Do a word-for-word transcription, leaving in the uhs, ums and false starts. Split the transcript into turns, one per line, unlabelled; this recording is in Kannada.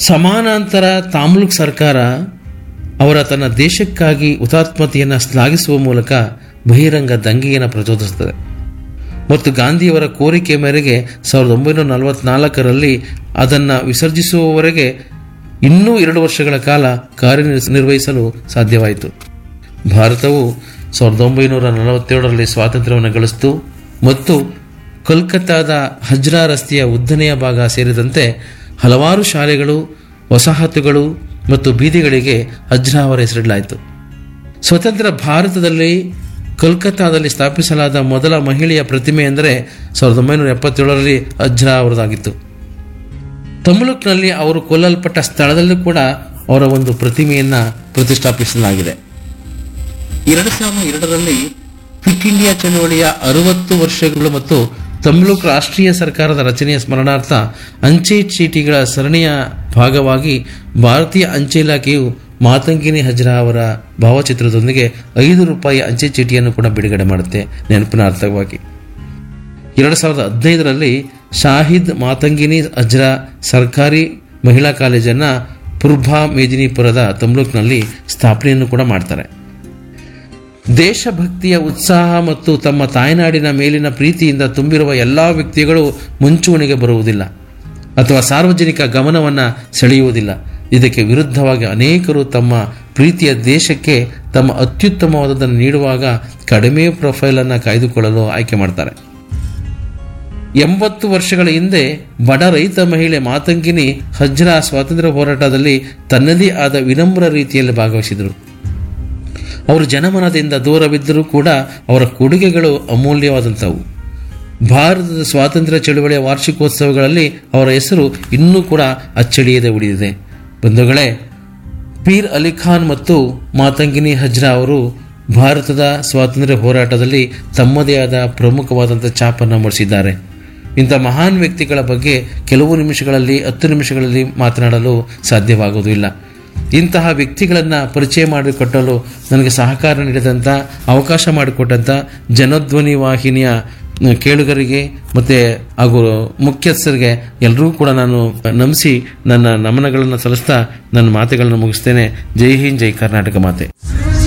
ಸಮಾನಾಂತರ ತಾಮ್ಲುಕ್ ಸರ್ಕಾರ ಅವರ ತನ್ನ ದೇಶಕ್ಕಾಗಿ ಹುತಾತ್ಮತೆಯನ್ನು ಶ್ಲಾಘಿಸುವ ಮೂಲಕ ಬಹಿರಂಗ ದಂಗೆಯನ್ನು ಪ್ರಚೋದಿಸುತ್ತದೆ ಮತ್ತು ಗಾಂಧಿಯವರ ಕೋರಿಕೆ ಮೇರೆಗೆ ಸಾವಿರದ ಒಂಬೈನೂರ ನಲವತ್ನಾಲ್ಕರಲ್ಲಿ ಅದನ್ನು ವಿಸರ್ಜಿಸುವವರೆಗೆ ಇನ್ನೂ ಎರಡು ವರ್ಷಗಳ ಕಾಲ ಕಾರ್ಯನಿರ್ವಹಿಸಲು ಸಾಧ್ಯವಾಯಿತು. ಭಾರತವು ಸಾವಿರದ ಒಂಬೈನೂರ ನಲವತ್ತೇಳರಲ್ಲಿ ಸ್ವಾತಂತ್ರ್ಯವನ್ನು ಗಳಿಸಿತು ಮತ್ತು ಕೋಲ್ಕತ್ತಾದ ಹಜ್ರಾ ರಸ್ತೆಯ ಉದ್ದನೆಯ ಭಾಗ ಸೇರಿದಂತೆ ಹಲವಾರು ಶಾಲೆಗಳು, ವಸಾಹತುಗಳು ಮತ್ತು ಬೀದಿಗಳಿಗೆ ಹಜ್ರಾ ಅವರ ಹೆಸರಿಡಲಾಯಿತು. ಸ್ವತಂತ್ರ ಭಾರತದಲ್ಲಿ ಕೋಲ್ಕತ್ತಾದಲ್ಲಿ ಸ್ಥಾಪಿಸಲಾದ ಮೊದಲ ಮಹಿಳೆಯ ಪ್ರತಿಮೆ ಎಂದರೆ ಸಾವಿರದ ಒಂಬೈನೂರ ಎಪ್ಪತ್ತೇಳರಲ್ಲಿ ಹಜ್ರಾ ಅವರದಾಗಿತ್ತು. ತಮ್ಲುಕ್ನಲ್ಲಿ ಅವರು ಕೊಲ್ಲಲ್ಪಟ್ಟ ಸ್ಥಳದಲ್ಲೂ ಕೂಡ ಅವರ ಒಂದು ಪ್ರತಿಮೆಯನ್ನು ಪ್ರತಿಷ್ಠಾಪಿಸಲಾಗಿದೆ. ಎರಡು ಸಾವಿರದ ಎರಡರಲ್ಲಿ ಕ್ವಿಟ್ ಇಂಡಿಯಾ ಚಳವಳಿಯ ಅರವತ್ತು ವರ್ಷಗಳು ಮತ್ತು ತಮ್ಲುಕ್ ರಾಷ್ಟ್ರೀಯ ಸರ್ಕಾರದ ರಚನೆಯ ಸ್ಮರಣಾರ್ಥ ಅಂಚೆ ಚೀಟಿಗಳ ಸರಣಿಯ ಭಾಗವಾಗಿ ಭಾರತೀಯ ಅಂಚೆ ಇಲಾಖೆಯು ಮಾತಂಗಿನಿ ಹಜ್ರಾ ಅವರ ಭಾವಚಿತ್ರದೊಂದಿಗೆ ಐದು ರೂಪಾಯಿ ಅಂಚೆ ಚೀಟಿಯನ್ನು ಕೂಡ ಬಿಡುಗಡೆ ಮಾಡುತ್ತೆ ನೆನಪಿನಾರ್ಥವಾಗಿ. ಎರಡು ಸಾವಿರದ ಹದಿನೈದರಲ್ಲಿ ಶಾಹಿದ್ ಮಾತಂಗಿನಿ ಹಜ್ರಾ ಸರ್ಕಾರಿ ಮಹಿಳಾ ಕಾಲೇಜನ್ನು ಪುರ್ಭಾ ಮೇದಿನಿಪುರದ ತಮ್ಲುಕ್ನಲ್ಲಿ ಸ್ಥಾಪನೆಯನ್ನು ಕೂಡ ಮಾಡ್ತಾರೆ. ದೇಶಭಕ್ತಿಯ ಉತ್ಸಾಹ ಮತ್ತು ತಮ್ಮ ತಾಯ್ನಾಡಿನ ಮೇಲಿನ ಪ್ರೀತಿಯಿಂದ ತುಂಬಿರುವ ಎಲ್ಲ ವ್ಯಕ್ತಿಗಳು ಮುಂಚೂಣಿಗೆ ಬರುವುದಿಲ್ಲ ಅಥವಾ ಸಾರ್ವಜನಿಕ ಗಮನವನ್ನು ಸೆಳೆಯುವುದಿಲ್ಲ. ಇದಕ್ಕೆ ವಿರುದ್ಧವಾಗಿ ಅನೇಕರು ತಮ್ಮ ಪ್ರೀತಿಯ ದೇಶಕ್ಕೆ ತಮ್ಮ ಅತ್ಯುತ್ತಮವಾದದನ್ನು ನೀಡುವಾಗ ಕಡಿಮೆ ಪ್ರೊಫೈಲನ್ನು ಕಾಯ್ದುಕೊಳ್ಳಲು ಆಯ್ಕೆ ಮಾಡ್ತಾರೆ. ಎಂಬತ್ತು ವರ್ಷಗಳ ಹಿಂದೆ ಬಡ ರೈತ ಮಹಿಳೆ ಮಾತಂಗಿನಿ ಹಜ್ರಾ ಸ್ವಾತಂತ್ರ್ಯ ಹೋರಾಟದಲ್ಲಿ ತನ್ನದೇ ಆದ ವಿನಮ್ರ ರೀತಿಯಲ್ಲಿ ಭಾಗವಹಿಸಿದರು. ಅವರು ಜನಮನದಿಂದ ದೂರವಿದ್ದರೂ ಕೂಡ ಅವರ ಕೊಡುಗೆಗಳು ಅಮೂಲ್ಯವಾದಂಥವು. ಭಾರತದ ಸ್ವಾತಂತ್ರ್ಯ ಚಳುವಳಿಯ ವಾರ್ಷಿಕೋತ್ಸವಗಳಲ್ಲಿ ಅವರ ಹೆಸರು ಇನ್ನೂ ಕೂಡ ಅಚ್ಚಳಿಯದೆ ಉಳಿದಿದೆ. ಬಂಧುಗಳೇ, ಪೀರ್ ಅಲಿ ಖಾನ್ ಮತ್ತು ಮಾತಂಗಿನಿ ಹಜ್ರಾ ಅವರು ಭಾರತದ ಸ್ವಾತಂತ್ರ್ಯ ಹೋರಾಟದಲ್ಲಿ ತಮ್ಮದೇ ಆದ ಪ್ರಮುಖವಾದಂಥ ಛಾಪನ್ನು ಮೂಡಿಸಿದ್ದಾರೆ. ಇಂಥ ಮಹಾನ್ ವ್ಯಕ್ತಿಗಳ ಬಗ್ಗೆ ಕೆಲವು ನಿಮಿಷಗಳಲ್ಲಿ ಹತ್ತು ನಿಮಿಷಗಳಲ್ಲಿ ಮಾತನಾಡಲು ಸಾಧ್ಯವಾಗುವುದಿಲ್ಲ. ಇಂತಹ ವ್ಯಕ್ತಿಗಳನ್ನು ಪರಿಚಯ ಮಾಡಿಕೊಟ್ಟಲು ನನಗೆ ಸಹಕಾರ ನೀಡಿದಂಥ, ಅವಕಾಶ ಮಾಡಿಕೊಟ್ಟಂಥ ಜನಧ್ವನಿ ವಾಹಿನಿಯ ಕೇಳುಗರಿಗೆ ಮತ್ತು ಹಾಗೂ ಮುಖ್ಯಸ್ಥರಿಗೆ ಎಲ್ಲರೂ ಕೂಡ ನಾನು ನಮಿಸಿ ನನ್ನ ನಮನಗಳನ್ನು ಸಲ್ಲಿಸ್ತಾ ನನ್ನ ಮಾತುಗಳನ್ನು ಮುಗಿಸ್ತೇನೆ. ಜೈ ಹಿಂದ್, ಜೈ ಕರ್ನಾಟಕ ಮಾತೆ.